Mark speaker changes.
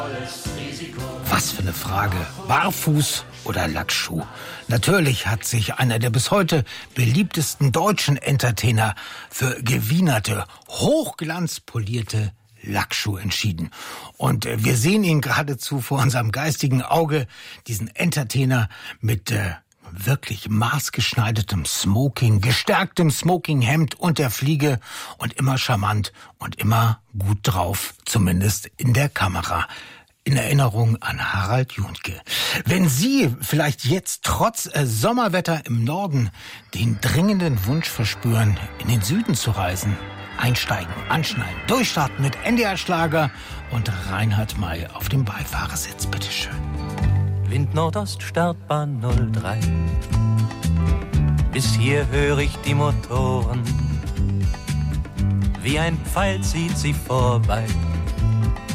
Speaker 1: Was für eine Frage. Barfuß oder Lackschuh? Natürlich hat sich einer der bis heute beliebtesten deutschen Entertainer für gewienerte, hochglanzpolierte Lackschuh entschieden. Und wir sehen ihn geradezu vor unserem geistigen Auge, diesen Entertainer mit wirklich maßgeschneidertem Smoking, gestärktem Smokinghemd und der Fliege und immer charmant und immer gut drauf, zumindest in der Kamera. In Erinnerung an Harald Juhnke. Wenn Sie vielleicht jetzt trotz Sommerwetter im Norden den dringenden Wunsch verspüren, in den Süden zu reisen, einsteigen, anschnallen, durchstarten mit NDR-Schlager und Reinhard May auf dem Beifahrersitz. Bitteschön.
Speaker 2: Wind Nordost, Startbahn 03. Bis hier höre ich die Motoren. Wie ein Pfeil zieht sie vorbei.